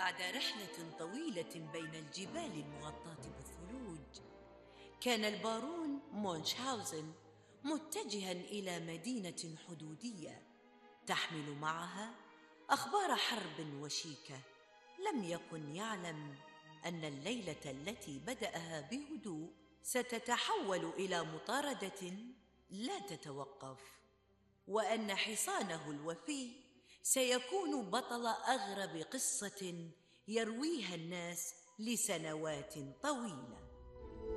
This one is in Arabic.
بعد رحلة طويلة بين الجبال المغطاة بالثلوج، كان البارون مونشهاوزن متجهاً إلى مدينة حدودية تحمل معها أخبار حرب وشيكة. لم يكن يعلم أن الليلة التي بدأها بهدوء ستتحول إلى مطاردة لا تتوقف، وأن حصانه الوفي سيكون بطل أغرب قصة يرويها الناس لسنوات طويلة.